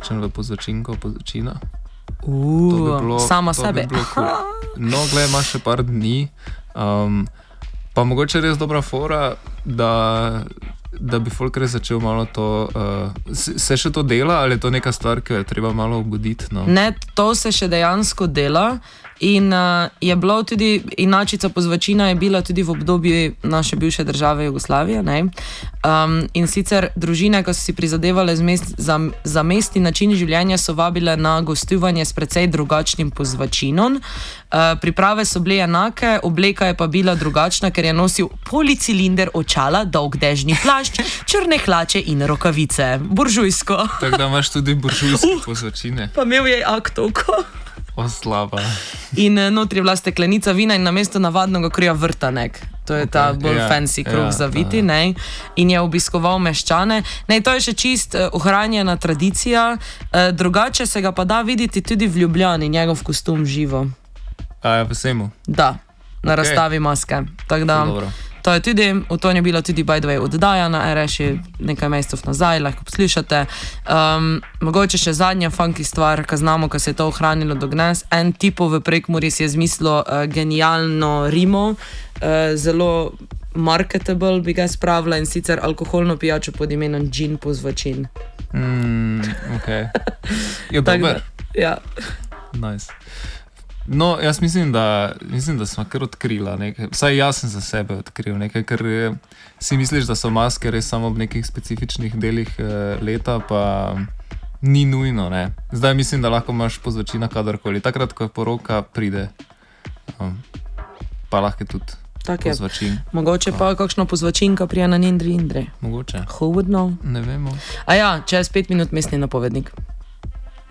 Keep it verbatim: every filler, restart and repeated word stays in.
oblečen v pozvačinko, pozvačina. Uh, To bi bilo- sama to bi sebe. bilo cool. No, glej, imaš še par dni, um, pa mogoče res dobra fora, da, da bi folk res začel malo to, uh, se, se še to dela, ali je to neka stvar, ki jo je treba malo obuditi? No? Ne, to se še dejansko dela. In uh, je bilo tudi, inačica pozvačina je bila tudi v obdobju naše bivše države Jugoslavije. Um, in sicer družine, ki so si prizadevale mest, za, za mestni način življenja, so vabile na gostovanje s precej drugačnim pozvačinom. Uh, priprave so bile enake, obleka je pa bila drugačna, ker je nosil policilinder, očala, dolg dežni plašč, črne hlače in rokavice. Buržujsko. Tako da imaš tudi buržujske pozvačine. Pa imel je aktovko. O, slaba. In uh, notri je bila steklenica vina in namesto navadnega kruha vrtanek. To je okay, ta bolj ja, fancy kruh ja, za viti, ja. ne? In je obiskoval meščane. Ne, to je še čist uh, ohranjena tradicija, uh, drugače se ga pa da videti tudi v Ljubljani, njegov kostum živo. A ja, v Semu. Da, na Ok. razstavi maske. Tako da, Ful dobro. to je tudi, v to je bila tudi by the way oddaja na R S nekaj mesecev nazaj, lahko poslušate. Um, mogoče še zadnja funky stvar, ki znamo, ko se je to ohranilo do danes. En tipo v Prekmurju si je zmislil uh, genialno rimo, uh, zelo marketable bi ga spravila, in sicer alkoholno pijačo pod imenom gin pozvačin. Mm, ok. Je Tako dober. da, ja. Nice. No, jaz mislim, da, mislim, da smo kar odkrila nekaj, vsaj jaz sem za sebe odkril nekaj, ker eh, si misliš, da so maske res samo ob nekih specifičnih delih eh, leta, pa ni nujno, ne. Zdaj mislim, da lahko imaš pozvačina kadarkoli, takrat, ko je poroka, pride, um, pa lahko je tudi Tako je. pozvačin. Mogoče pa kakšno pozvačinka prija na Nindri Indre. Mogoče, Who would know? ne vemo. A ja, čez pet minut mestni napovednik.